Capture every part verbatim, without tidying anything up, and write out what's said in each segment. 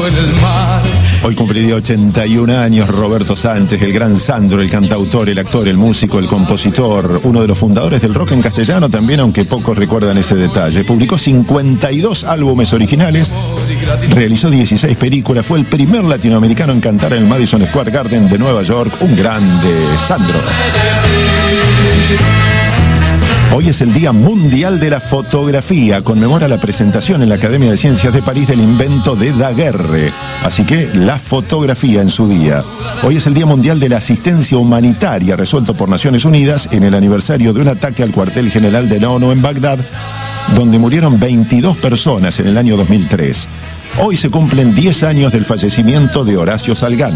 ahogado en el mar. Hoy cumpliría ochenta y un años Roberto Sánchez, el gran Sandro, el cantautor, el actor, el músico, el compositor, uno de los fundadores del rock en castellano también, aunque pocos recuerdan ese detalle. Publicó cincuenta y dos álbumes originales, realizó dieciséis películas, fue el primer latinoamericano en cantar en el Madison Square Garden de Nueva York, un grande Sandro. Hoy es el Día Mundial de la Fotografía. Conmemora la presentación en la Academia de Ciencias de París del invento de Daguerre. Así que la fotografía en su día. Hoy es el Día Mundial de la Asistencia Humanitaria, resuelto por Naciones Unidas en el aniversario de un ataque al cuartel general de la ONU en Bagdad, donde murieron veintidós personas en el año dos mil tres. Hoy se cumplen diez años del fallecimiento de Horacio Salgán.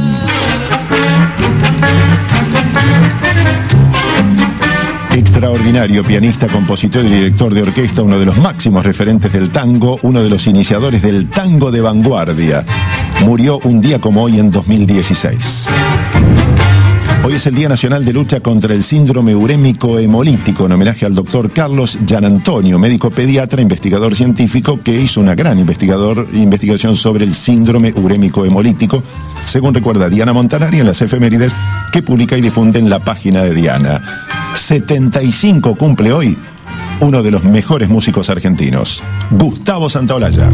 Extraordinario pianista, compositor y director de orquesta, uno de los máximos referentes del tango, uno de los iniciadores del tango de vanguardia. Murió un día como hoy en dos mil dieciséis. Hoy es el Día Nacional de Lucha contra el Síndrome Urémico Hemolítico, en homenaje al doctor Carlos Gianantonio, médico pediatra, investigador científico, que hizo una gran investigador, investigación sobre el síndrome urémico hemolítico, según recuerda Diana Montanari en las efemérides que publica y difunde en la página de Diana. setenta y cinco cumple hoy uno de los mejores músicos argentinos, Gustavo Santaolalla.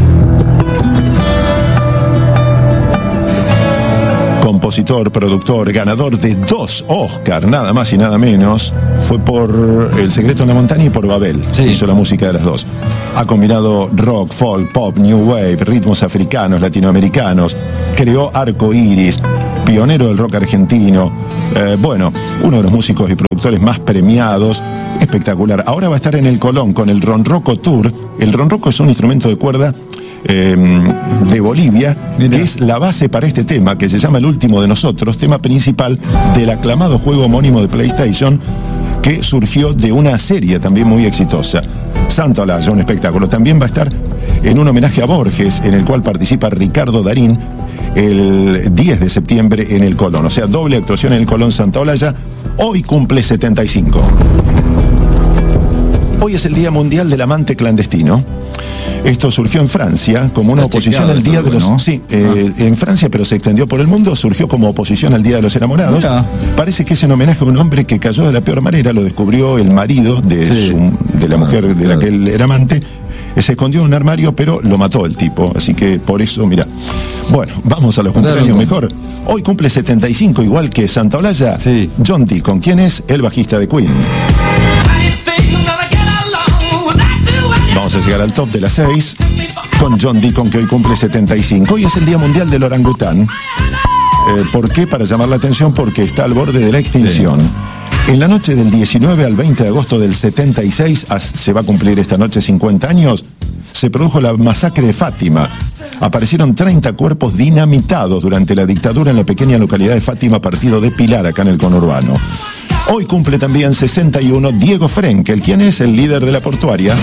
Compositor, productor, ganador de dos Oscar, nada más y nada menos. Fue por El Secreto en la Montaña y por Babel. Sí. Hizo la música de las dos. Ha combinado rock, folk, pop, new wave, ritmos africanos, latinoamericanos. Creó Arco Iris, pionero del rock argentino. Eh, bueno, uno de los músicos y productores más premiados. Espectacular. Ahora va a estar en el Colón con el Ronroco Tour. El ronroco es un instrumento de cuerda Eh, de Bolivia, Mira. que es la base para este tema, que se llama El Último de Nosotros, tema principal del aclamado juego homónimo de PlayStation, que surgió de una serie también muy exitosa. Santaolalla, un espectáculo. También va a estar en un homenaje a Borges, en el cual participa Ricardo Darín, el diez de septiembre en el Colón. O sea, doble actuación en el Colón Santaolalla. Hoy cumple setenta y cinco. Hoy es el Día Mundial del Amante Clandestino. Esto surgió en Francia como una oposición al Día de los... ¿no? Sí, eh, ah. en Francia, pero se extendió por el mundo, surgió como oposición al Día de los Enamorados. Mira. Parece que es en homenaje a un hombre que cayó de la peor manera, lo descubrió el marido de, sí. su, de la mujer ah, de la que él era amante, se escondió en un armario, pero lo mató el tipo, así que por eso, mira. Bueno, vamos a los cumpleaños claro, mejor. Hoy cumple setenta y cinco, igual que Santaolalla, sí. John Deacon, ¿quién es? El bajista de Queen. Vamos a llegar al top de las seis con John Deacon, que hoy cumple setenta y cinco. Hoy es el Día Mundial del Orangután. Eh, ¿Por qué? Para llamar la atención, porque está al borde de la extinción. Sí. En la noche del diecinueve al veinte de agosto del setenta y seis, se va a cumplir esta noche cincuenta años, se produjo la masacre de Fátima. Aparecieron treinta cuerpos dinamitados durante la dictadura en la pequeña localidad de Fátima, partido de Pilar, acá en el conurbano. Hoy cumple también sesenta y uno Diego Frenkel, quien es el líder de la portuaria.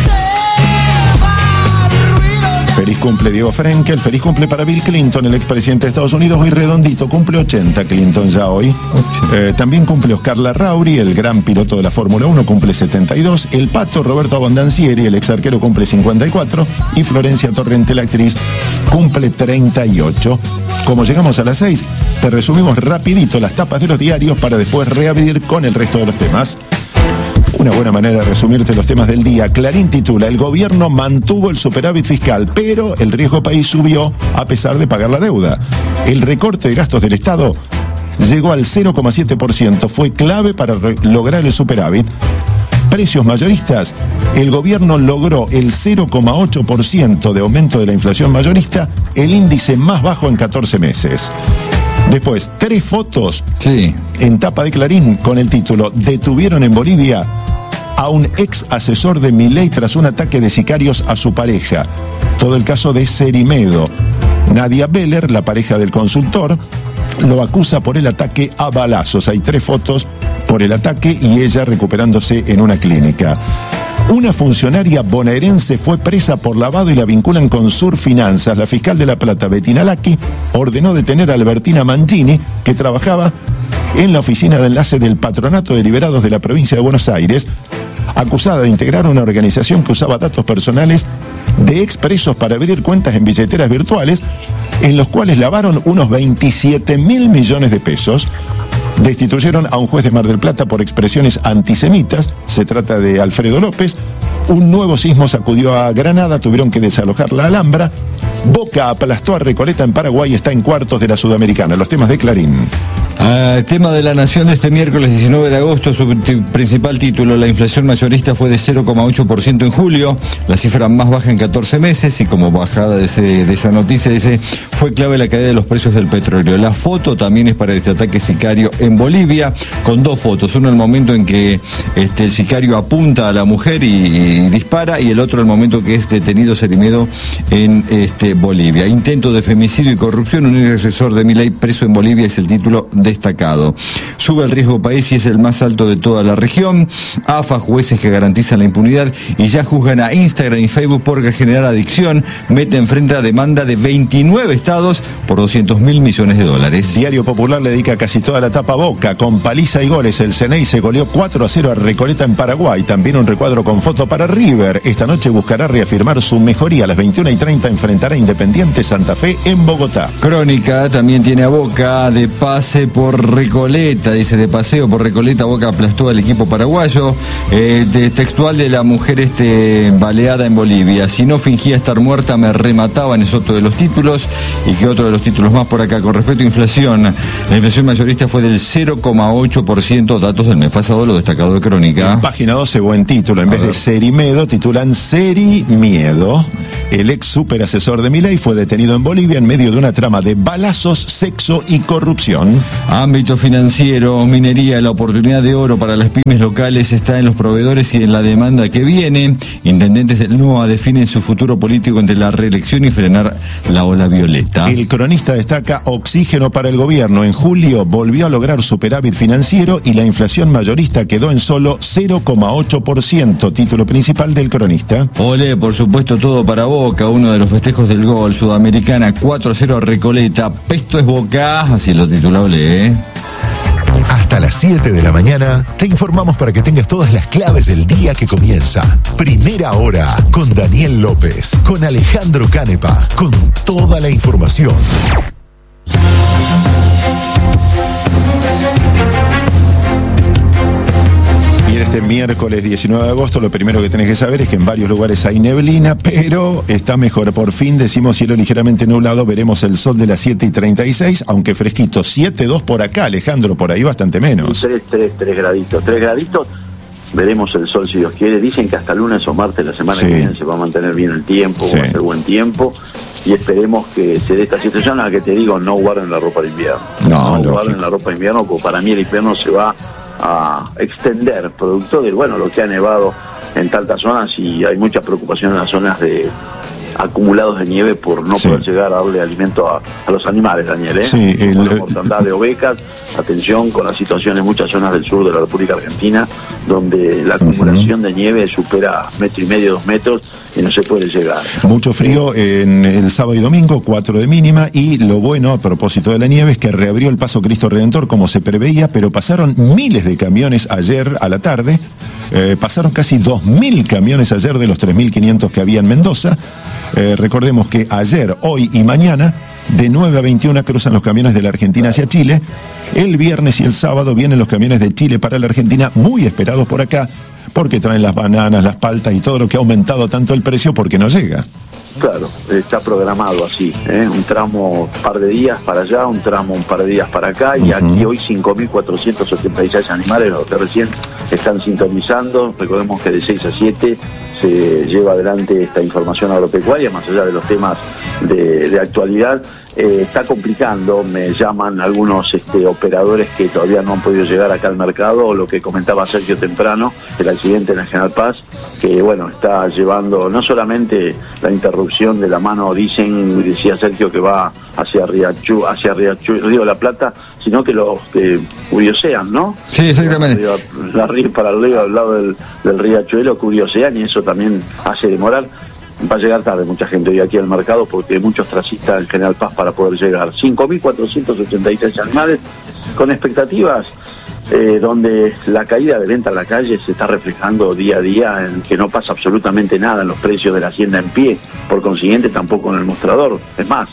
Feliz cumple Diego Frenkel, feliz cumple para Bill Clinton, el expresidente de Estados Unidos. Hoy redondito, cumple ochenta Clinton ya hoy. Eh, también cumple Oscar Larrauri, el gran piloto de la Fórmula uno, cumple setenta y dos. El Pato Roberto Abondancieri, el ex arquero, cumple cincuenta y cuatro. Y Florencia Torrente, la actriz, cumple treinta y ocho. Como llegamos a las seis, te resumimos rapidito las tapas de los diarios para después reabrir con el resto de los temas. Una buena manera de resumirte los temas del día. Clarín titula: el gobierno mantuvo el superávit fiscal, pero el riesgo país subió a pesar de pagar la deuda. El recorte de gastos del Estado llegó al cero coma siete por ciento, fue clave para re- lograr el superávit. Precios mayoristas: el gobierno logró el cero coma ocho por ciento de aumento de la inflación mayorista, el índice más bajo en catorce meses. Después, tres fotos sí. en tapa de Clarín con el título: detuvieron en Bolivia a un ex asesor de Milei tras un ataque de sicarios a su pareja. Todo el caso de Cerimedo. Nadia Beller, la pareja del consultor, lo acusa por el ataque a balazos. Hay tres fotos por el ataque y ella recuperándose en una clínica. Una funcionaria bonaerense fue presa por lavado y la vinculan con Surfinanzas. La fiscal de La Plata, Bettina Lacchi, ordenó detener a Albertina Mangini, que trabajaba en la oficina de enlace del Patronato de Liberados de la provincia de Buenos Aires, acusada de integrar una organización que usaba datos personales de expresos para abrir cuentas en billeteras virtuales en los cuales lavaron unos veintisiete mil millones de pesos. Destituyeron a un juez de Mar del Plata por expresiones antisemitas. Se trata de Alfredo López. Un nuevo sismo sacudió a Granada, tuvieron que desalojar la Alhambra. Boca aplastó a Recoleta en Paraguay, está en cuartos de la Sudamericana. Los temas de Clarín. Uh, tema de La Nación de este miércoles diecinueve de agosto, su principal título: la inflación mayorista fue de cero coma ocho por ciento en julio, la cifra más baja en catorce meses, y como bajada de, ese, de esa noticia dice, fue clave la caída de los precios del petróleo. La foto también es para este ataque sicario en Bolivia, con dos fotos, uno el momento en que este, el sicario apunta a la mujer y, y dispara, y el otro el momento que es detenido Cerimiero en este, Bolivia. Intento de femicidio y corrupción, un ex asesor de Milei preso en Bolivia, es el título de destacado. Sube el riesgo país y es el más alto de toda la región. A F A, jueces que garantizan la impunidad y ya juzgan a Instagram y Facebook por generar adicción. Mete enfrente a demanda de veintinueve estados por doscientos mil millones de dólares. Diario Popular le dedica casi toda la tapa a Boca. Con paliza y goles, el Ceney se goleó cuatro a cero a Recoleta en Paraguay. También un recuadro con foto para River. Esta noche buscará reafirmar su mejoría. A las veintiuna y treinta enfrentará a Independiente Santa Fe en Bogotá. Crónica también tiene a Boca de pase por Recoleta, dice, de paseo por Recoleta, Boca aplastó al equipo paraguayo. Eh, de textual de la mujer este baleada en Bolivia: si no fingía estar muerta me remataban, es otro de los títulos. Y que otro de los títulos más por acá, con respecto a inflación, la inflación mayorista fue del cero coma ocho por ciento, datos del mes pasado, lo destacado de Crónica. En página doce, buen título, en a vez ver. de Cerimiedo titulan Cerimiedo. El ex superasesor de Milei fue detenido en Bolivia en medio de una trama de balazos, sexo y corrupción. Ámbito financiero, minería, la oportunidad de oro para las pymes locales está en los proveedores y en la demanda que viene. Intendentes del N O A definen su futuro político entre la reelección y frenar la ola violeta. El cronista destaca oxígeno para el gobierno. En julio volvió a lograr superávit financiero y la inflación mayorista quedó en solo cero coma ocho por ciento. Título principal del cronista. Olé, por supuesto, todo para Boca, uno de los festejos del gol. Sudamericana cuatro a cero a Recoleta. Pesto es Boca, así lo titula Olé. ¿eh? Hasta las siete de la mañana te informamos para que tengas todas las claves del día que comienza. Primera Hora con Daniel López, con Alejandro Canepa, con toda la información. Este miércoles diecinueve de agosto, lo primero que tenés que saber es que en varios lugares hay neblina, pero está mejor. Por fin decimos cielo ligeramente nublado, veremos el sol de las siete y treinta y seis, aunque fresquito. siete dos por acá, Alejandro, por ahí bastante menos. tres, tres, tres graditos. tres graditos, veremos el sol si Dios quiere. Dicen que hasta lunes o martes la semana sí. que viene se va a mantener bien el tiempo, sí. va a ser buen tiempo. Y esperemos que se dé esta situación a la que te digo, no guarden la ropa de invierno. No, no guarden la ropa de invierno, porque para mí el invierno se va a extender, producto de bueno lo que ha nevado en tantas zonas, y hay mucha preocupación en las zonas de acumulados de nieve por no sí. poder llegar a darle alimento a, a los animales, Daniel, ¿eh? Sí, el... la mortandad de ovejas, atención con la situación en muchas zonas del sur de la República Argentina, donde la acumulación uh-huh. de nieve supera metro y medio, dos metros, y no se puede llegar. Mucho frío en el sábado y domingo, cuatro de mínima, y lo bueno, a propósito de la nieve, es que reabrió el Paso Cristo Redentor como se preveía, pero pasaron miles de camiones ayer a la tarde, eh, pasaron casi dos mil camiones ayer de los tres mil quinientos que había en Mendoza. Eh, recordemos que ayer, hoy y mañana, de nueve a veintiuna cruzan los camiones de la Argentina hacia Chile. El viernes y el sábado vienen los camiones de Chile para la Argentina, muy esperados por acá, porque traen las bananas, las paltas y todo lo que ha aumentado tanto el precio porque no llega. Claro, está programado así, ¿eh? Un tramo un par de días para allá, un tramo un par de días para acá, y uh-huh. aquí hoy cinco mil cuatrocientos ochenta y seis animales, los que recién están sintonizando. Recordemos que de seis a siete se lleva adelante esta información agropecuaria, más allá de los temas de, de actualidad. Eh, está complicando, me llaman algunos este, operadores que todavía no han podido llegar acá al mercado, o lo que comentaba Sergio temprano, el accidente en el General Paz, que bueno, está llevando no solamente la interrupción de la mano, dicen, decía Sergio, que va hacia Riachu, hacia Riachu, Río de la Plata, sino que los que curiosean, ¿no? Sí, exactamente. La, la, para el río, al lado del, del riachuelo, curiosean, y eso también hace demorar. Va a llegar tarde mucha gente hoy aquí al mercado, porque muchos transistas en General Paz para poder llegar. cinco mil cuatrocientos ochenta y seis animales con expectativas, eh, donde la caída de venta en la calle se está reflejando día a día en que no pasa absolutamente nada en los precios de la hacienda en pie, por consiguiente tampoco en el mostrador. Es más,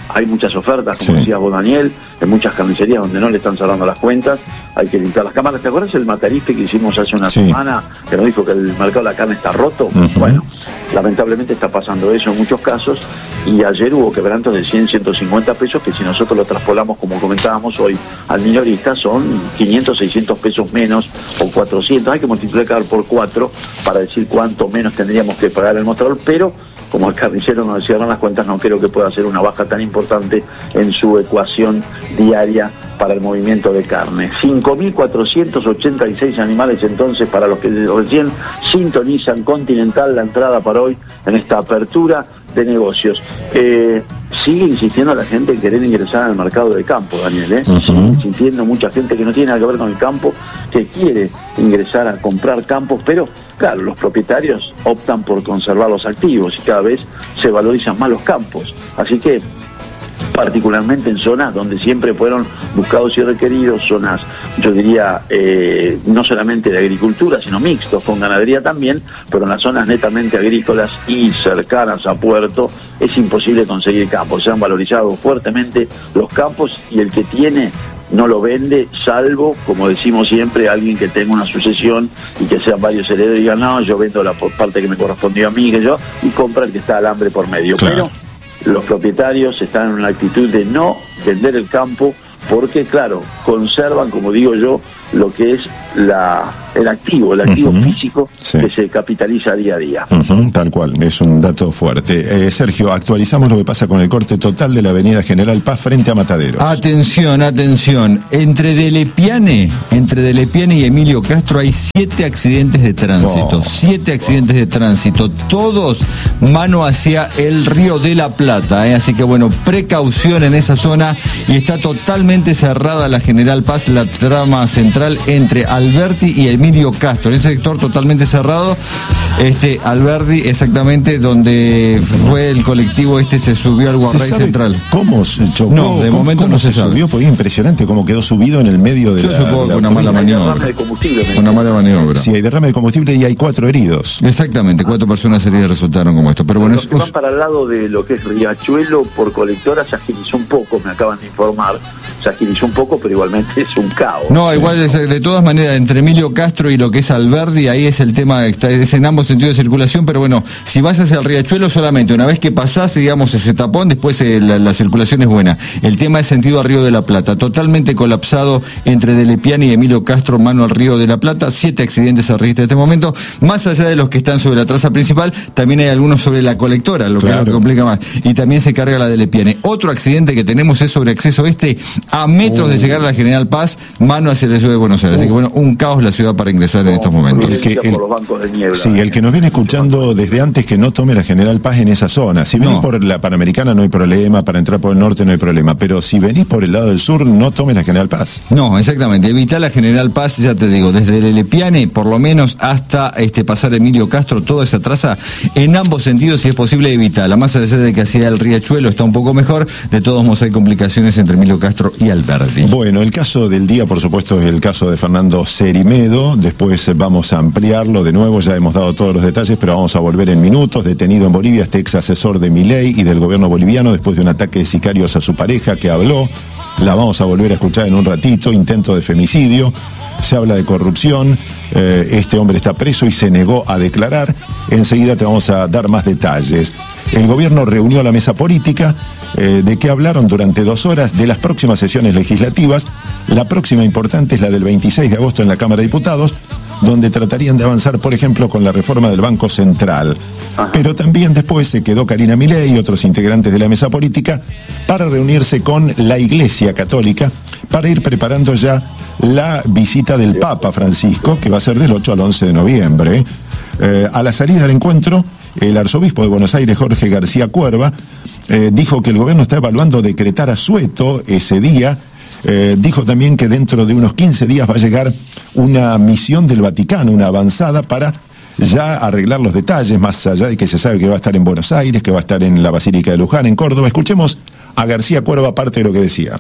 hay muchas ofertas, como Sí. decías vos, Daniel, en muchas carnicerías donde no le están cerrando las cuentas, hay que limpiar las cámaras. ¿Te acuerdas el matarife que hicimos hace una Sí. semana, que nos dijo que el mercado de la carne está roto? Ujú. Bueno, lamentablemente está pasando eso en muchos casos, y ayer hubo quebrantos de cien, ciento cincuenta pesos, que si nosotros lo traspolamos, como comentábamos hoy, al minorista son quinientos, seiscientos pesos menos, o cuatrocientos, hay que multiplicar por cuatro para decir cuánto menos tendríamos que pagar el mostrador, pero como el carnicero no le cierran las cuentas, no creo que pueda hacer una baja tan importante en su ecuación diaria para el movimiento de carne. cinco mil cuatrocientos ochenta y seis animales entonces para los que recién sintonizan Continental, la entrada para hoy en esta apertura de negocios. Eh, sigue insistiendo la gente en querer ingresar al mercado de campo, Daniel, ¿eh? Uh-huh. Sigue insistiendo mucha gente que no tiene nada que ver con el campo, que quiere ingresar a comprar campos, pero claro, los propietarios optan por conservar los activos y cada vez se valorizan más los campos. Así que, particularmente en zonas donde siempre fueron buscados y requeridos, zonas, yo diría, eh, no solamente de agricultura, sino mixtos, con ganadería también, pero en las zonas netamente agrícolas y cercanas a puerto, es imposible conseguir campos. Se han valorizado fuertemente los campos y el que tiene no lo vende, salvo, como decimos siempre, alguien que tenga una sucesión y que sean varios herederos y digan, no, yo vendo la parte que me correspondió a mí, que yo, y compra el que está al hambre por medio. Claro. Pero los propietarios están en una actitud de no vender el campo porque, claro, conservan, como digo yo, lo que es la el activo, el activo Uh-huh. físico Sí. que se capitaliza día a día. Ujú, tal cual, es un dato fuerte. Eh, Sergio, actualizamos lo que pasa con el corte total de la avenida General Paz frente a Mataderos. Atención, atención. Entre Delepiane, entre Delepiane y Emilio Castro hay siete accidentes de tránsito. Oh. Siete accidentes de tránsito. Todos mano hacia el Río de la Plata. ¿eh? Así que bueno, precaución en esa zona. Y está totalmente cerrada la General Paz, la trama central entre Alberti y Emilio Castro. En ese sector totalmente cerrado. Este, Alberti, exactamente donde fue el colectivo este, se subió al ¿Se Guarray sabe Central. cómo se chocó? No, de ¿Cómo- momento cómo no se sabe. subió? Porque es impresionante cómo quedó subido en el medio de Yo la... supongo de la que una mala autovía. maniobra. Derrame de combustible, me Una mala maniobra. Sí, hay derrame de combustible y hay cuatro heridos. Exactamente, cuatro personas heridas resultaron como esto. Pero bueno, Los es, que van para el lado de lo que es Riachuelo por colectora se agilizó un poco, me acaban de informar, se agilizó un poco, pero igualmente es un caos. no, Sí. igual es, de todas maneras, entre Emilio Castro y lo que es Alberdi, ahí es el tema, está, es en ambos sentidos de circulación, pero bueno, si vas hacia el Riachuelo solamente, una vez que pasás, digamos, ese tapón, después eh, la, la circulación es buena. El tema es sentido a Río de la Plata, totalmente colapsado entre Delepiane y Emilio Castro, mano al Río de la Plata, siete accidentes se registran en este momento, más allá de los que están sobre la traza principal, también hay algunos sobre la colectora, lo que Claro. lo complica más, y también se carga la Delepiane. Otro accidente que tenemos es sobre acceso este, a metros de llegar a la General Paz, mano hacia la ciudad de Buenos Aires. Así que bueno, un caos la ciudad para ingresar en estos momentos. El que- Por el- los bancos de niebla. Sí, el que nos viene escuchando desde antes que no tome la General Paz en esa zona. Si venís No. por la Panamericana no hay problema, para entrar por el norte no hay problema, pero si venís por el lado del sur no tomes la General Paz. No, exactamente. Evitar la General Paz, ya te digo, desde Lelepiane, por lo menos, hasta este pasar Emilio Castro, toda esa traza, en ambos sentidos, si es posible, evitarla. Más allá de que hacia el Riachuelo está un poco mejor, de todos modos hay complicaciones entre Emilio Castro y Alberdi. Bueno, el caso del día, por supuesto, es el caso de Fernando Cerimedo. Después eh, vamos a ampliarlo de nuevo. Ya hemos dado todos los detalles, pero vamos a volver en minutos. Detenido en Bolivia este ex asesor de Milei y del gobierno boliviano después de un ataque de sicarios a su pareja que habló. La vamos a volver a escuchar en un ratito. Intento de femicidio. Se habla de corrupción. Eh, este hombre está preso y se negó a declarar. Enseguida te vamos a dar más detalles. El gobierno reunió a la mesa política. Eh, ¿De qué hablaron durante dos horas? De las próximas sesiones legislativas. La próxima importante es la del veintiséis de agosto en la Cámara de Diputados, donde tratarían de avanzar, por ejemplo, con la reforma del Banco Central. Ajá. Pero también después se quedó Karina Milei y otros integrantes de la mesa política para reunirse con la Iglesia Católica para ir preparando ya la visita del Papa Francisco, que va a ser del ocho al once de noviembre. Eh, a la salida del encuentro, el arzobispo de Buenos Aires, Jorge García Cuerva, eh, dijo que el gobierno está evaluando decretar asueto ese día. Eh, dijo también que dentro de unos quince días va a llegar una misión del Vaticano, una avanzada para ya arreglar los detalles, más allá de que se sabe que va a estar en Buenos Aires, que va a estar en la Basílica de Luján, en Córdoba. Escuchemos a García Cuerva parte de lo que decía.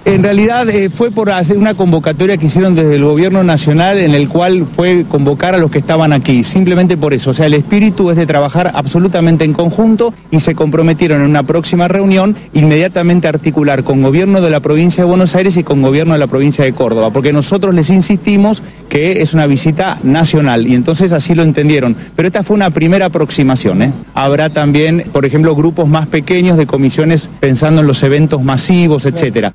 En realidad eh, fue por hacer una convocatoria que hicieron desde el gobierno nacional, en el cual fue convocar a los que estaban aquí, simplemente por eso. O sea, el espíritu es de trabajar absolutamente en conjunto y se comprometieron en una próxima reunión inmediatamente a articular con gobierno de la provincia de Buenos Aires y con gobierno de la provincia de Córdoba, porque nosotros les insistimos que es una visita nacional y entonces así lo entendieron. Pero esta fue una primera aproximación, ¿eh? Habrá también, por ejemplo, grupos más pequeños de comisiones pensando en los eventos masivos, etcétera.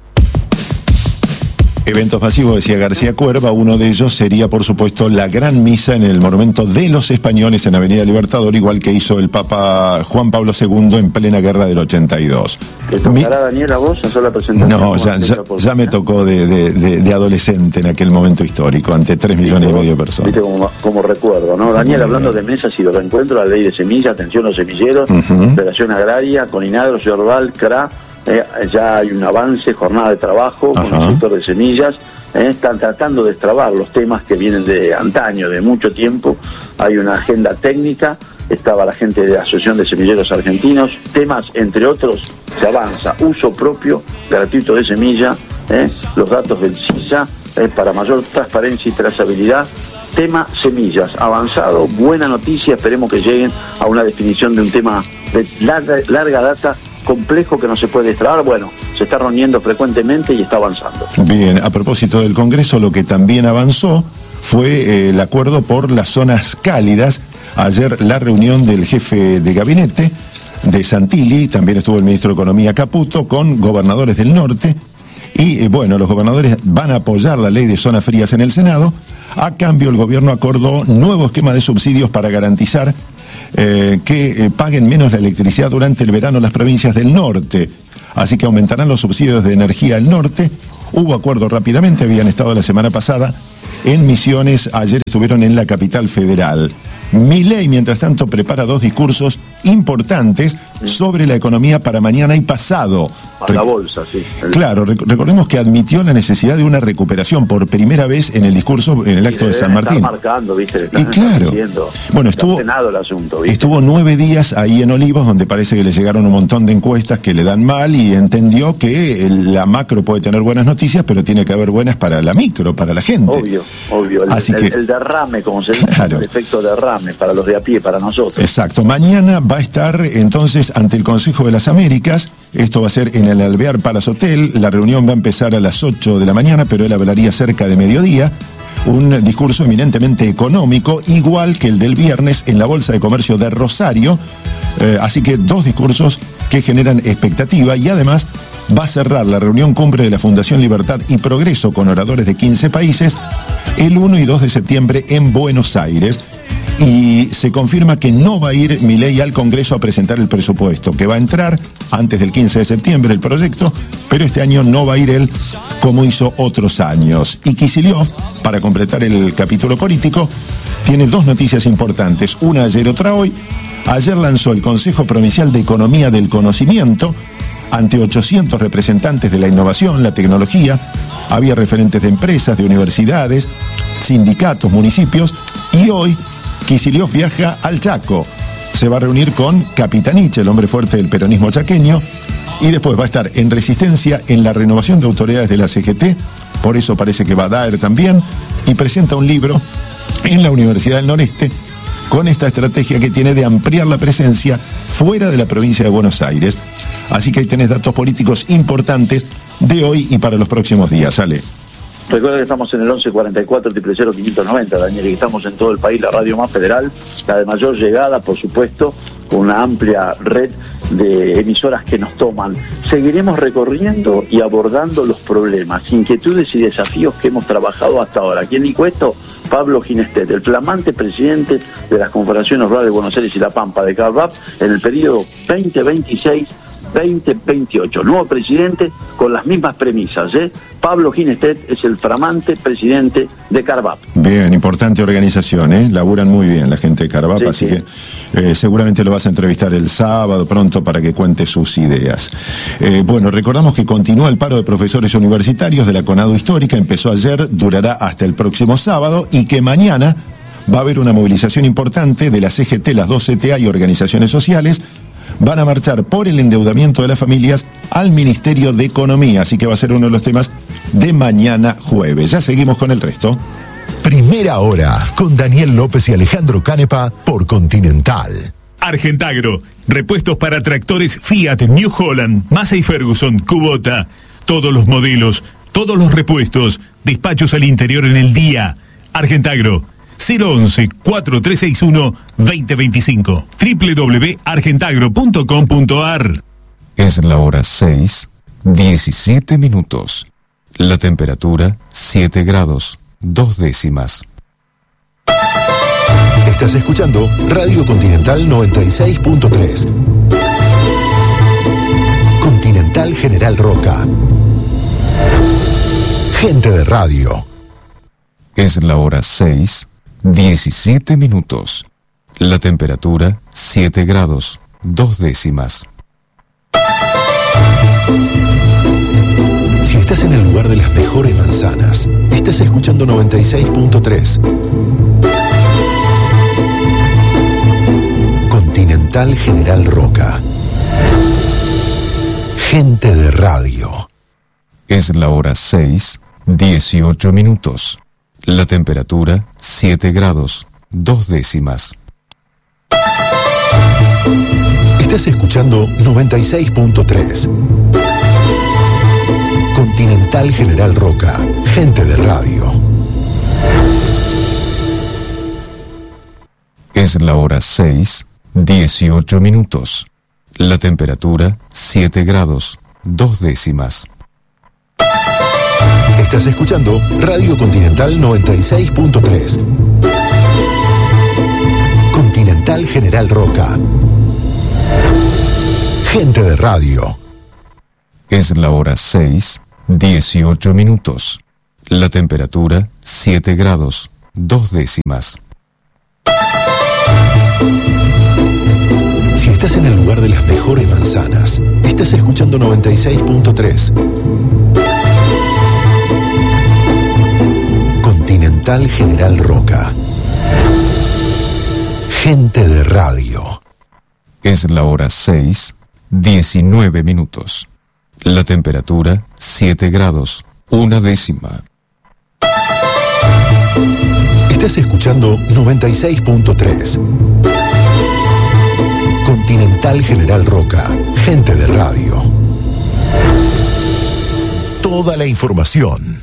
Eventos masivos, decía García Cuerva, uno de ellos sería, por supuesto, la gran misa en el Monumento de los Españoles en Avenida Libertador, igual que hizo el Papa Juan Pablo segundo en plena guerra del ochenta y dos. ¿Te tocará, Mi... Daniel, a vos hacer la presentación? No, ya, ya, ya me tocó de, de, de, de adolescente en aquel momento histórico, ante tres millones y medio de personas. Viste como, como recuerdo, ¿no? Daniel, hablando de mesas y de reencuentro, la ley de semillas, atención a los semilleros, uh-huh. Federación Agraria, Coninagro, Ciudad Rural, C R A, Eh, ya hay un avance, jornada de trabajo con el sector de semillas, eh, están tratando de destrabar los temas que vienen de antaño, de mucho tiempo. Hay una agenda técnica, estaba la gente de la Asociación de Semilleros Argentinos, temas entre otros, se avanza, uso propio, gratuito de semilla, eh, los datos del CISA, eh, para mayor transparencia y trazabilidad. Tema semillas, avanzado, buena noticia, esperemos que lleguen a una definición de un tema de larga, larga data, complejo, que no se puede destrabar. Bueno, se está reuniendo frecuentemente y está avanzando. Bien, a propósito del Congreso, lo que también avanzó fue eh, el acuerdo por las zonas cálidas. Ayer la reunión del jefe de gabinete de Santilli, también estuvo el ministro de Economía Caputo, con gobernadores del norte, y eh, bueno, los gobernadores van a apoyar la ley de zonas frías en el Senado. A cambio, el gobierno acordó nuevo esquema de subsidios para garantizar Eh, que eh, paguen menos la electricidad durante el verano las provincias del norte. Así que aumentarán los subsidios de energía al norte. Hubo acuerdo rápidamente, habían estado la semana pasada en Misiones, ayer estuvieron en la capital federal. Milei, mientras tanto, prepara dos discursos importantes sobre la economía para mañana y pasado. Para la bolsa, sí. Claro, rec recordemos que admitió la necesidad de una recuperación por primera vez en el discurso, en el acto de San Martín. Está marcando, ¿viste? Y claro, bueno, estuvo, el asunto, estuvo nueve días ahí en Olivos, donde parece que le llegaron un montón de encuestas que le dan mal, y entendió que el, la macro puede tener buenas noticias, pero tiene que haber buenas para la micro, para la gente. Obvio, obvio. El, Así el, que, el derrame, como se dice, claro. El efecto derrame para los de a pie, para nosotros. Exacto. Mañana va a estar entonces ante el Consejo de las Américas. Esto va a ser en el Alvear Palace Hotel. La reunión va a empezar a las ocho de la mañana, pero él hablaría cerca de mediodía. Un discurso eminentemente económico, igual que el del viernes en la Bolsa de Comercio de Rosario. Eh, así que dos discursos que generan expectativa, y además va a cerrar la reunión cumbre de la Fundación Libertad y Progreso con oradores de quince países el uno y dos de septiembre en Buenos Aires. Y se confirma que no va a ir Milei al Congreso a presentar el presupuesto, que va a entrar antes del quince de septiembre el proyecto, pero este año no va a ir él como hizo otros años. Y Kicillof, para completar el capítulo político, tiene dos noticias importantes, una ayer, otra hoy. Ayer lanzó el Consejo Provincial de Economía del Conocimiento ante ochocientos representantes de la innovación, la tecnología. Había referentes de empresas, de universidades, sindicatos, municipios, y hoy Kicillof viaja al Chaco. Se va a reunir con Capitanich, el hombre fuerte del peronismo chaqueño, y después va a estar en Resistencia en la renovación de autoridades de la C G T, por eso parece que va a Daer también, y presenta un libro en la Universidad del Noreste con esta estrategia que tiene de ampliar la presencia fuera de la provincia de Buenos Aires. Así que ahí tenés datos políticos importantes de hoy y para los próximos días. Ale. Recuerda que estamos en el once cuarenta y cuatro, cero cero, quinientos noventa, Daniel, y que estamos en todo el país, la radio más federal, la de mayor llegada, por supuesto, con una amplia red de emisoras que nos toman. Seguiremos recorriendo y abordando los problemas, inquietudes y desafíos que hemos trabajado hasta ahora. ¿Quién dijo esto? Pablo Ginestet, el flamante presidente de las Confederaciones Rurales de Buenos Aires y La Pampa de Carvap en el periodo veinte veintiséis veinte veintiocho. Nuevo presidente con las mismas premisas, ¿eh? Pablo Ginestet es el flamante presidente de Carvap. Bien, importante organización, ¿eh? Laburan muy bien la gente de Carvap, sí, así sí. que eh, seguramente lo vas a entrevistar el sábado pronto para que cuente sus ideas. Eh, bueno, recordamos que continúa el paro de profesores universitarios de la CONADO Histórica, empezó ayer, durará hasta el próximo sábado, y que mañana va a haber una movilización importante de la C G T, las dos C T A y organizaciones sociales van a marchar por el endeudamiento de las familias al Ministerio de Economía, así que va a ser uno de los temas de mañana jueves. Ya seguimos con el resto. Primera Hora, con Daniel López y Alejandro Canepa por Continental. Argentagro, repuestos para tractores Fiat, New Holland, Massey Ferguson, Kubota, todos los modelos, todos los repuestos, despachos al interior en el día. Argentagro, cero once, cuatro tres seis uno, dos cero dos cinco, doble u doble u doble u punto argentagro punto com punto a r. Es la hora seis, diecisiete minutos. La temperatura, siete grados, dos décimas. Estás escuchando Radio Continental noventa y seis punto tres. Continental General Roca. Gente de radio. Es la hora seis, diecisiete minutos. La temperatura, siete grados, dos décimas. Si estás en el lugar de las mejores manzanas, estás escuchando noventa y seis punto tres. Continental General Roca. Gente de radio. Es la hora seis, dieciocho minutos. La temperatura, siete grados, dos décimas. Estás escuchando noventa y seis punto tres. Continental General Roca. Gente de radio. Es la hora seis, dieciocho minutos. La temperatura, siete grados, dos décimas. Estás escuchando Radio Continental noventa y seis punto tres. Continental General Roca. Gente de radio. Es la hora seis, dieciocho minutos. La temperatura, siete grados, dos décimas. Si estás en el lugar de las mejores manzanas, estás escuchando noventa y seis punto tres. Continental General Roca. Gente de radio. Es la hora seis, diecinueve minutos. La temperatura, siete grados, una décima. Estás escuchando noventa y seis punto tres. Continental General Roca. Gente de radio. Toda la información.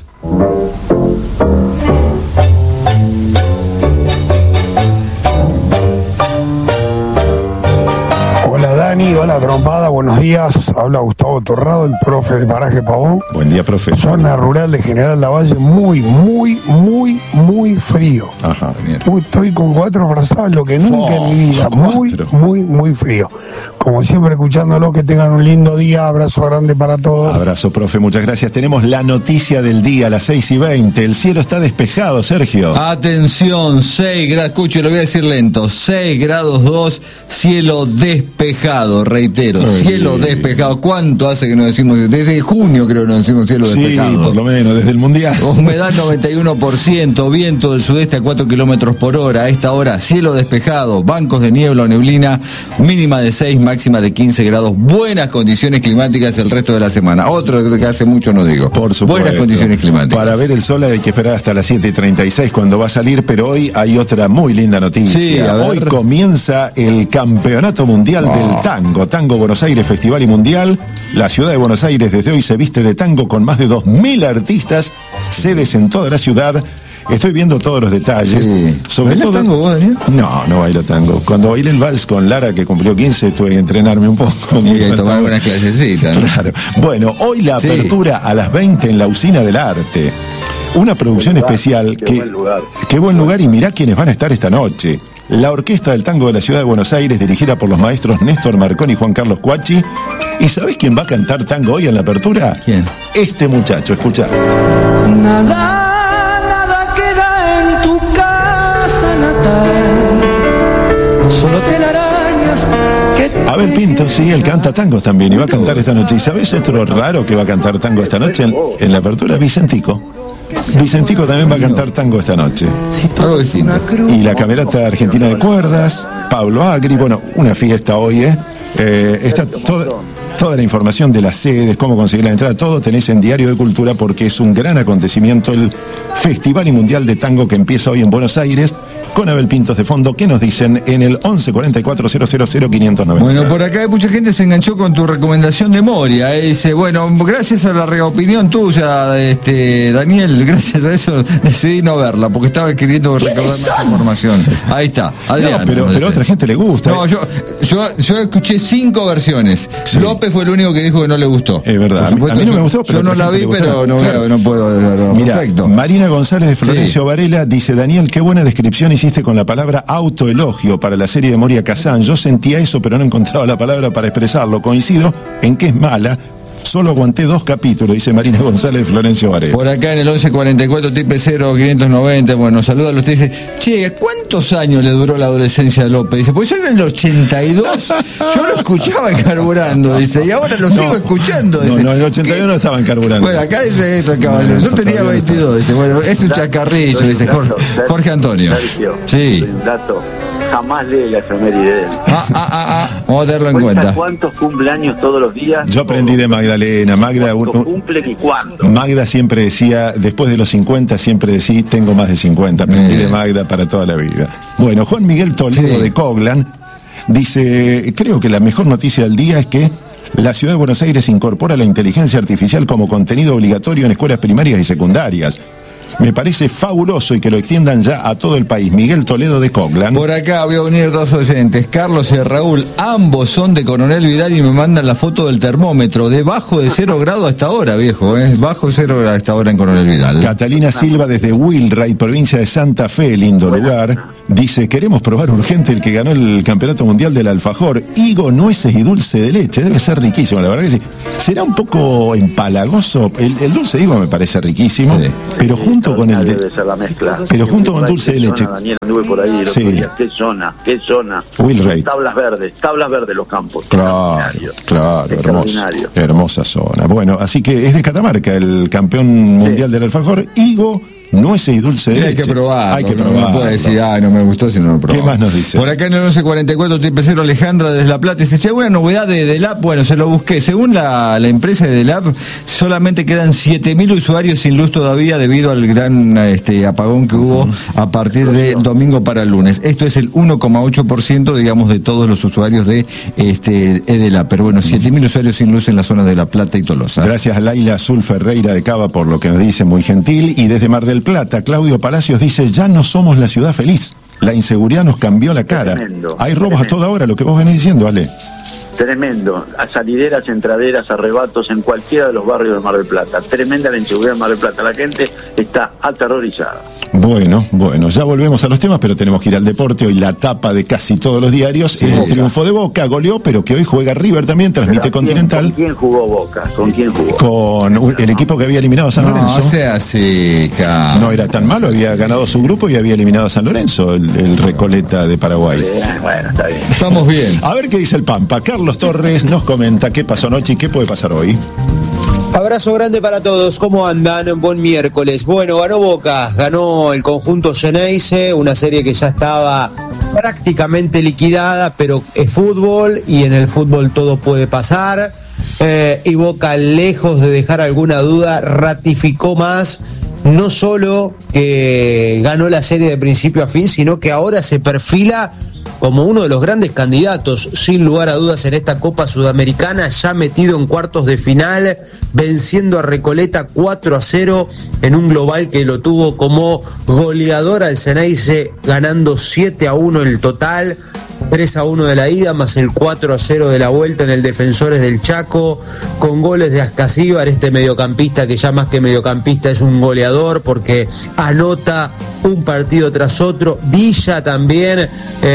Dani, hola trompada, buenos días. Habla Gustavo Torrado, el profe de Paraje Pavón. Buen día, profe. Zona rural de General Lavalle, muy, muy, muy, muy frío. Ajá, bien. Estoy con cuatro frazadas, lo que nunca oh, en mi vida. Muy, cuatro. muy, muy frío. Como siempre, escuchándolo, que tengan un lindo día. Abrazo grande para todos. Abrazo, profe, muchas gracias. Tenemos la noticia del día a las seis y veinte. El cielo está despejado, Sergio. Atención, seis grados, escuche, lo voy a decir lento. seis grados dos, cielo despejado. Reitero, Ay, cielo bien. despejado. ¿Cuánto hace que nos decimos? Desde junio creo que nos decimos cielo sí, despejado. Sí, por lo menos, desde el Mundial. Humedad noventa y uno por ciento, viento del sudeste a cuatro kilómetros por hora. A esta hora, cielo despejado, bancos de niebla o neblina, mínima de seis, máxima de quince grados. Buenas condiciones climáticas el resto de la semana. Otro que hace mucho no digo. Por supuesto. Buenas condiciones climáticas. Para ver el sol hay que esperar hasta las siete y treinta y seis cuando va a salir, pero hoy hay otra muy linda noticia. Sí, hoy comienza el Campeonato Mundial oh. del Tango. Tango Buenos Aires Festival y Mundial. La ciudad de Buenos Aires desde hoy se viste de tango con más de dos mil artistas, sedes en toda la ciudad. Estoy viendo todos los detalles. Sí. Sobre todo. tango vos, Daniel? No, no bailo tango. Cuando bailé el vals con Lara, que cumplió quince, tuve que entrenarme un poco. Y que tomar unas clasecitas. Claro. Bueno, hoy la sí. apertura a las veinte en la Usina del Arte. Una producción lugar, especial. Qué que, buen lugar. Qué buen lugar, y mirá quiénes van a estar esta noche. La Orquesta del Tango de la Ciudad de Buenos Aires, dirigida por los maestros Néstor Marconi y Juan Carlos Cuachi. ¿Y sabés quién va a cantar tango hoy en la apertura? ¿Quién? Este muchacho, escuchá. Nada, nada queda en tu casa natal, solo telarañas que... A ver, Pinto, sí, él canta tangos también y va a cantar esta noche. ¿Y sabés otro raro que va a cantar tango esta noche en, en la apertura? Vicentico. Vicentico también va a cantar tango esta noche. Y la Camerata Argentina de Cuerdas, Pablo Agri, bueno, una fiesta hoy, ¿eh? Eh, está toda, toda la información de las sedes, cómo conseguir la entrada, todo tenés en Diario de Cultura, porque es un gran acontecimiento el Festival y Mundial de Tango que empieza hoy en Buenos Aires, con Abel Pintos de fondo. ¿Qué nos dicen en el once cuarenta y cuatro cero cero cero quinientos noventa? Bueno, por acá hay mucha gente se enganchó con tu recomendación de Moria. Eh, dice, bueno, gracias a la reopinión tuya, este Daniel, gracias a eso decidí no verla, porque estaba queriendo recordar más información. Ahí está, Adrián. No, pero, pero a otra gente le gusta. No, yo, yo, yo escuché cinco versiones. Sí. López fue el único que dijo que no le gustó. Es verdad. A mí, a mí no me gustó, pero yo no la vi, pero no, claro. no puedo. Mira, Marina González de Florencio sí. Varela dice, Daniel, qué buena descripción hiciste con la palabra autoelogio para la serie de Moria Kazan. Yo sentía eso, pero no encontraba la palabra para expresarlo. Coincido en que es mala. Solo aguanté dos capítulos, dice Marina González de Florencio Varela. Por acá en el once cuarenta y cuatro, tipe cero quinientos noventa, bueno, saluda a los que dice, che, ¿cuántos años le duró la adolescencia a López? Dice, pues yo en el ochenta y dos, yo lo escuchaba carburando, dice, y ahora lo sigo no, escuchando. Dice, no, no, en el ochenta y uno no estaban carburando. Bueno, acá dice esto, caballero, yo tenía veintidós, dice, bueno, es un chacarrillo, dice Jorge, Jorge Antonio. Sí. Jamás lee la efeméride. Ah, ah, ah, ah, vamos a tenerlo en cuenta. ¿Cuántos cumpleaños todos los días? Yo aprendí de Magdalena. Magda, ¿Cuántos cumplen y cuándo? Magda siempre decía, después de los cincuenta, siempre decía, tengo más de cincuenta. Aprendí eh. de Magda para toda la vida. Bueno, Juan Miguel Toledo sí. de Coglan dice, creo que la mejor noticia del día es que la Ciudad de Buenos Aires incorpora la inteligencia artificial como contenido obligatorio en escuelas primarias y secundarias. Me parece fabuloso y que lo extiendan ya a todo el país. Miguel Toledo de Coglan. Por acá voy a unir dos oyentes, Carlos y Raúl, ambos son de Coronel Vidal y me mandan la foto del termómetro, debajo de cero grados hasta ahora, viejo, ¿eh? Bajo cero grados hasta ahora en Coronel Vidal. Catalina Silva desde Wilray, provincia de Santa Fe, lindo lugar, dice, queremos probar urgente el que ganó el Campeonato Mundial del Alfajor, higo, nueces y dulce de leche, debe ser riquísimo, la verdad que sí. Será un poco empalagoso, el, el dulce de higo me parece riquísimo, sí. pero junto con el de, la mezcla. pero junto con dulce de leche. Daniel, anduve por ahí el sí. otro día. ¿Qué zona? ¿Qué zona? Wilray. Tablas verdes, tablas verdes los campos. Claro, claro, hermosa, hermosa zona. Bueno, así que es de Catamarca el campeón mundial sí. del alfajor, higo, nueces y dulce de leche. Hay que probarlo. Hay que no, probarlo. No puede decir, ah, no me gustó si no lo probó. ¿Qué más nos dice? Por acá en el once cuarenta y cuatro, tipe cero, Alejandra desde La Plata dice, che, una novedad de Delap, bueno, se lo busqué. Según la, la empresa de Delap, solamente quedan siete mil usuarios sin luz todavía debido al gran este, apagón que hubo uh-huh. a partir de domingo para el lunes. Esto es el uno coma ocho por ciento, digamos, de todos los usuarios de este Delap. Pero bueno, siete mil usuarios sin luz en la zona de La Plata y Tolosa. Gracias a Laila Azul Ferreira de Cava por lo que nos dice, muy gentil. Y desde Mar del Plata, Claudio Palacios dice, ya no somos la ciudad feliz. La inseguridad nos cambió la cara. Tremendo, Hay robos tremendo. a toda hora, lo que vos venís diciendo, Ale. Tremendo, a salideras, entraderas, arrebatos en cualquiera de los barrios de Mar del Plata. Tremenda la inseguridad en Mar del Plata. La gente está aterrorizada. Bueno, bueno, ya volvemos a los temas, pero tenemos que ir al deporte. Hoy la tapa de casi todos los diarios sí, es el triunfo de Boca, goleó, pero que hoy juega River también, transmite Continental. ¿Con quién jugó Boca? ¿Con quién jugó? Con el equipo que había eliminado a San no, Lorenzo. No sea así, cabrón. No era tan malo, había ganado su grupo y había eliminado a San Lorenzo, el, el Recoleta de Paraguay. Bien, bueno, está bien. Estamos bien. A ver qué dice el Pampa. Carlos Torres nos comenta qué pasó anoche y qué puede pasar hoy. Abrazo grande para todos, ¿cómo andan? Buen miércoles. Bueno, ganó Boca, ganó el conjunto Xeneize, una serie que ya estaba prácticamente liquidada, pero es fútbol y en el fútbol todo puede pasar. Eh, y Boca, lejos de dejar alguna duda, ratificó más, no solo que ganó la serie de principio a fin, sino que ahora se perfila como uno de los grandes candidatos, sin lugar a dudas, en esta Copa Sudamericana, ya metido en cuartos de final, venciendo a Recoleta cuatro a cero en un global que lo tuvo como goleador al Xeneize, ganando siete a uno el total, tres a uno de la ida, más el cuatro a cero de la vuelta en el Defensores del Chaco, con goles de Ascasíbar, este mediocampista que ya más que mediocampista es un goleador porque anota un partido tras otro. Villa también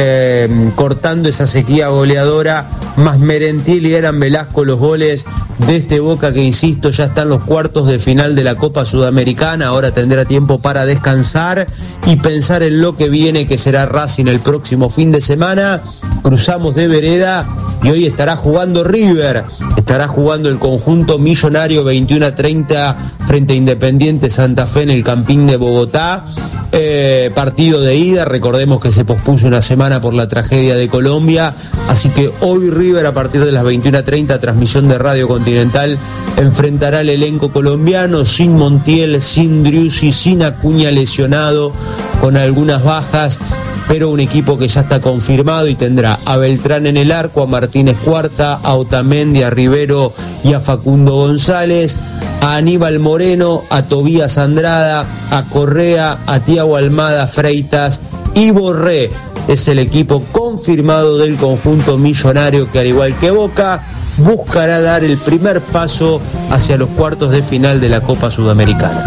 eh, cortando esa sequía goleadora, más Merentiel y Eran Velasco los goles de este Boca que, insisto, ya está en los cuartos de final de la Copa Sudamericana. Ahora tendrá tiempo para descansar y pensar en lo que viene, que será Racing el próximo fin de semana. Cruzamos de vereda y hoy estará jugando River. Está estará jugando el conjunto millonario veintiuno a treinta frente a Independiente Santa Fe en el Campín de Bogotá. Eh, partido de ida, recordemos que se pospuso una semana por la tragedia de Colombia, así que hoy River a partir de las veintiuno a treinta, transmisión de Radio Continental, enfrentará al elenco colombiano sin Montiel, sin Driussi, sin Acuña lesionado, con algunas bajas, pero un equipo que ya está confirmado y tendrá a Beltrán en el arco, a Martínez Cuarta, a Otamendi, a Rivero y a Facundo González, a Aníbal Moreno, a Tobías Andrada, a Correa, a Thiago Almada, Freitas y Borré. Es el equipo confirmado del conjunto millonario que, al igual que Boca, buscará dar el primer paso hacia los cuartos de final de la Copa Sudamericana.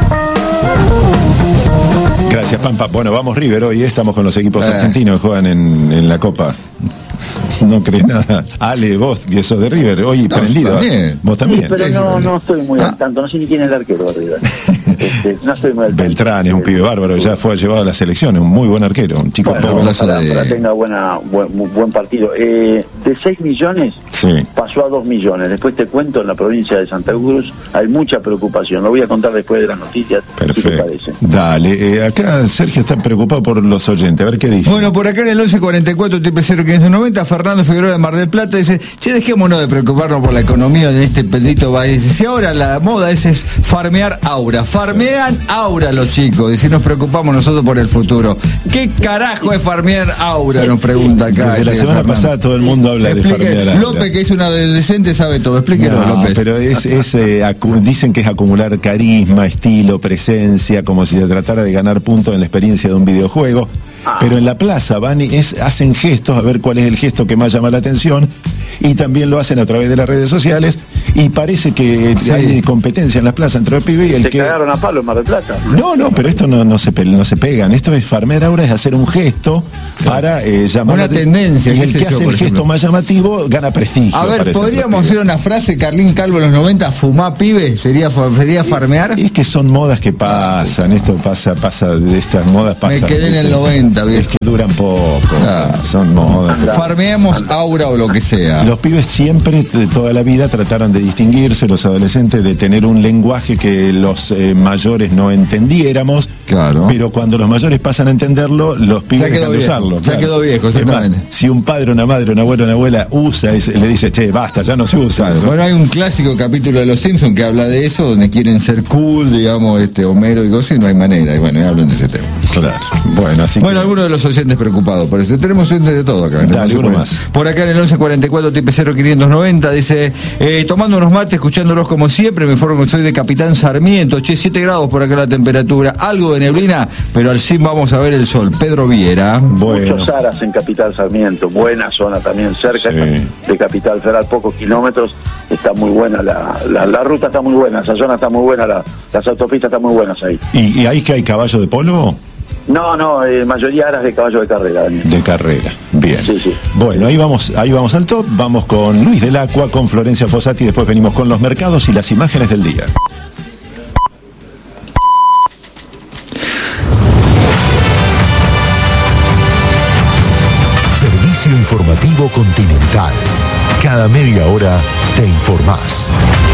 Gracias, Pampa. Bueno, vamos River, hoy estamos con los equipos eh. argentinos que juegan en, en la Copa. No crees nada. Ale, vos, que sos de River, hoy no, prendido. También. Vos también. Sí, pero no, no estoy muy al tanto, no sé ni quién es el arquero de River. Este, no estoy muy al tanto. Beltrán es un pibe bárbaro, ya fue llevado a la selección, es un muy buen arquero, un chico bueno, poco. Ojalá, de... ojalá tenga buena, buen, buen partido. Eh, de seis millones sí. pasó a dos millones. Después te cuento, en la provincia de Santa Cruz hay mucha preocupación. Lo voy a contar después de las noticias. Perfecto. Si te parece. Dale, eh, acá Sergio está preocupado por los oyentes, a ver qué dice. Bueno, por acá en el once cuarenta y cuatro triple cero quinientos noventa, Fernando Figueroa de Mar del Plata dice: che, dejémonos de preocuparnos por la economía de este bendito país. Si ahora la moda es, es farmear aura, farmean aura los chicos, y si nos preocupamos nosotros por el futuro. ¿Qué carajo es farmear aura? Nos pregunta acá. Desde la semana Fernando. pasada todo el mundo habla Explique, de farmear aura. López, que es un adolescente, sabe todo. Explíquelo, no, López. Pero es, es eh, acu- dicen que es acumular carisma, estilo, presencia, como si se tratara de ganar puntos en la experiencia de un videojuego. Pero en la plaza van y es, hacen gestos, a ver cuál es el gesto que más llama la atención, y también lo hacen a través de las redes sociales, y parece que sí. hay competencia en las plazas entre el pibe y el se que... Se cagaron a palo en Mar del Plata. No, no, pero esto no, no, se, pe- no se pegan, esto es farmear aura, es hacer un gesto para eh, llamar... Una tendencia. Y el que yo, hace el gesto ejemplo. más llamativo gana prestigio. A ver, ¿podríamos hacer una frase, Carlín Calvo en los noventa, fumá pibe? ¿Sería, sería farmear? Es que son modas que pasan, esto pasa, pasa, de estas modas pasan. Me quedé en el noventa, es que duran poco, ah, son modas. Farmeamos aura o lo que sea. Los pibes siempre, de toda la vida, trataron de distinguirse, los adolescentes, de tener un lenguaje que los eh, mayores no entendiéramos. Claro. Pero cuando los mayores pasan a entenderlo, los pibes dejan de usarlo. Ya claro. quedó viejo, exactamente. Más, si un padre, una madre, un abuelo, una abuela usa, es, le dice, che, basta, ya no se usa. Claro. Bueno, hay un clásico capítulo de Los Simpsons que habla de eso, donde quieren ser cool, digamos, este Homero y cosas, y no hay manera. Y bueno, hablan de ese tema. Claro. Bueno, así Bueno, que... algunos de los oyentes preocupados por eso. Tenemos oyentes de todo acá. Dale, uno más. Por acá en el once cuarenta y cuatro triple cero quinientos noventa dice: eh, tomando unos mates, escuchándolos como siempre, me informo que soy de Capitán Sarmiento. Che, siete grados por acá la temperatura, algo de neblina, pero al fin vamos a ver el sol. Pedro Viera. Bueno. Muchos aras en Capital Sarmiento, buena zona también cerca sí. de Capital Federal, pocos kilómetros. Está muy buena la, la, la ruta, está muy buena, esa zona está muy buena, la, las autopistas están muy buenas ahí. ¿Y, y ahí que hay caballo de polo? No, no, eh, mayoría aras de caballo de carrera, Daniel. De carrera, bien. Sí, sí. Bueno, ahí vamos, ahí vamos al top, vamos con Luis del Acua, con Florencia Fossati, después venimos con los mercados y las imágenes del día. Servicio informativo Continental. Cada media hora te informás.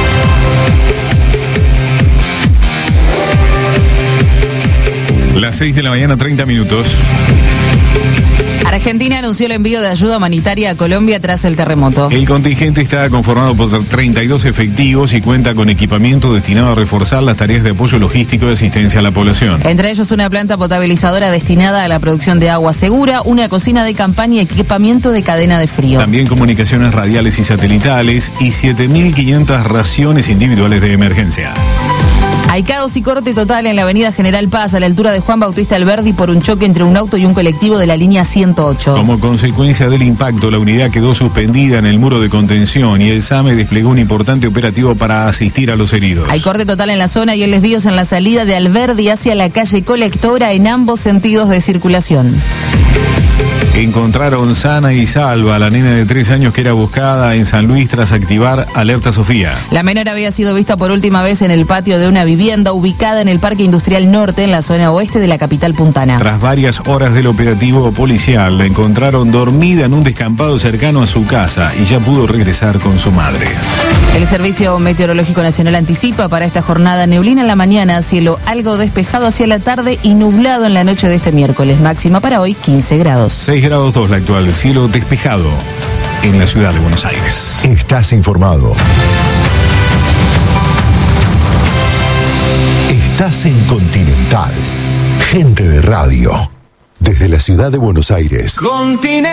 Las seis de la mañana, treinta minutos. Argentina anunció el envío de ayuda humanitaria a Colombia tras el terremoto. El contingente está conformado por treinta y dos efectivos y cuenta con equipamiento destinado a reforzar las tareas de apoyo logístico y asistencia a la población. Entre ellos una planta potabilizadora destinada a la producción de agua segura, una cocina de campaña y equipamiento de cadena de frío. También comunicaciones radiales y satelitales y siete mil quinientas raciones individuales de emergencia. Hay caos y corte total en la avenida General Paz, a la altura de Juan Bautista Alberdi, por un choque entre un auto y un colectivo de la línea ciento ocho. Como consecuencia del impacto, la unidad quedó suspendida en el muro de contención y el SAME desplegó un importante operativo para asistir a los heridos. Hay corte total en la zona y el desvíos en la salida de Alberdi hacia la calle Colectora en ambos sentidos de circulación. Encontraron sana y salva a la nena de tres años que era buscada en San Luis tras activar Alerta Sofía. La menor había sido vista por última vez en el patio de una vivienda ubicada en el Parque Industrial Norte, en la zona oeste de la capital puntana. Tras varias horas del operativo policial, la encontraron dormida en un descampado cercano a su casa y ya pudo regresar con su madre. El Servicio Meteorológico Nacional anticipa para esta jornada neblina en la mañana, cielo algo despejado hacia la tarde y nublado en la noche de este miércoles. Máxima para hoy quince grados. seis grados dos la actual, cielo despejado en la ciudad de Buenos Aires. Estás informado. Estás en Continental. Gente de radio. Desde la ciudad de Buenos Aires. Continental.